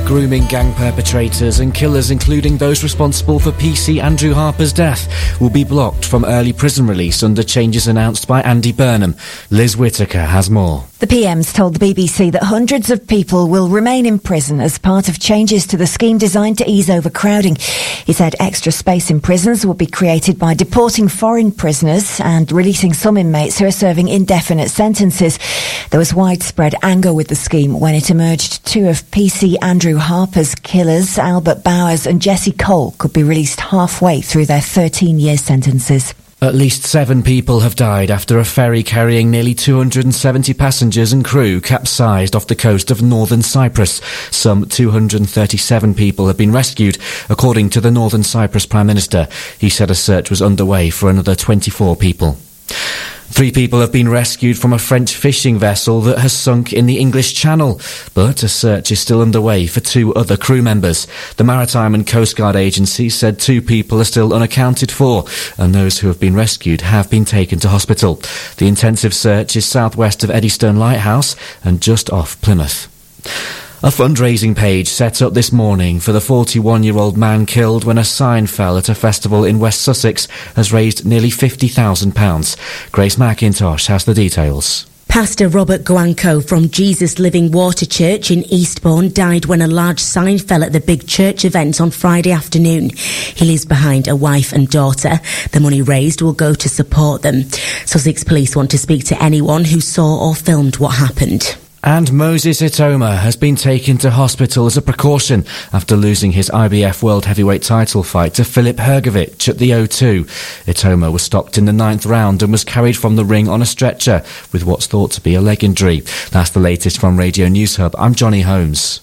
grooming gang perpetrators and killers, including those responsible for PC Andrew Harper's death, will be blocked from early prison release under changes announced by Andy Burnham. Liz Whittaker has more. The PM's told the BBC that hundreds of people will remain in prison as part of changes to the scheme designed to ease overcrowding. He said extra space in prisons will be created by deporting foreign prisoners and releasing some inmates who are serving indefinite sentences. There was widespread anger with the scheme when it emerged two of PC Andrew Harper's killers, Albert Bowers and Jesse Cole, could be released halfway through their 13-year sentences. At least 7 people have died after a ferry carrying nearly 270 passengers and crew capsized off the coast of northern Cyprus. Some 237 people have been rescued, according to the Northern Cyprus Prime Minister. He said a search was underway for another 24 people. 3 people have been rescued from a French fishing vessel that has sunk in the English Channel, but a search is still underway for 2 other crew members. The Maritime and Coast Guard Agency said 2 people are still unaccounted for, and those who have been rescued have been taken to hospital. The intensive search is southwest of Eddystone Lighthouse and just off Plymouth. A fundraising page set up this morning for the 41-year-old man killed when a sign fell at a festival in West Sussex has raised nearly £50,000. Grace McIntosh has the details. Pastor Robert Guanco from Jesus Living Water Church in Eastbourne died when a large sign fell at the big church event on Friday afternoon. He leaves behind a wife and daughter. The money raised will go to support them. Sussex Police want to speak to anyone who saw or filmed what happened. And Moses Itoma has been taken to hospital as a precaution after losing his IBF World Heavyweight title fight to Filip Hrgovic at the O2. Itoma was stopped in the 9th round and was carried from the ring on a stretcher with what's thought to be a leg injury. That's the latest from Radio News Hub. I'm Johnny Holmes.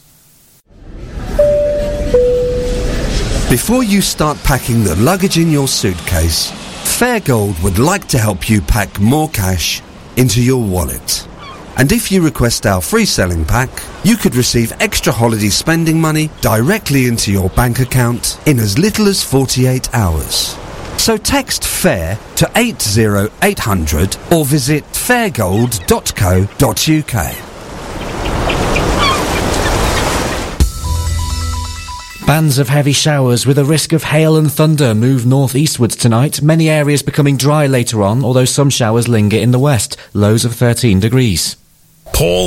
Before you start packing the luggage in your suitcase, Fairgold would like to help you pack more cash into your wallet. And if you request our free selling pack, you could receive extra holiday spending money directly into your bank account in as little as 48 hours. So text FAIR to 80800 or visit fairgold.co.uk. Bands of heavy showers with a risk of hail and thunder move northeastwards tonight. Many areas becoming dry later on, although some showers linger in the west. Lows of 13 degrees. Paul